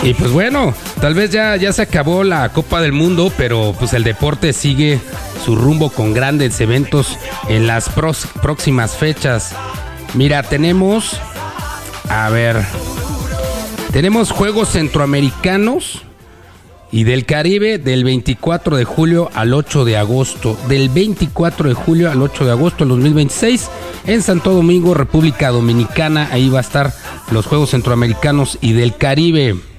Y pues bueno, tal vez ya se acabó la Copa del Mundo, pero pues el deporte sigue su rumbo con grandes eventos en las próximas fechas. Mira, tenemos Juegos Centroamericanos y del Caribe del 24 de julio al 8 de agosto. Del 24 de julio al 8 de agosto del 2026 en Santo Domingo, República Dominicana. Ahí va a estar los Juegos Centroamericanos y del Caribe.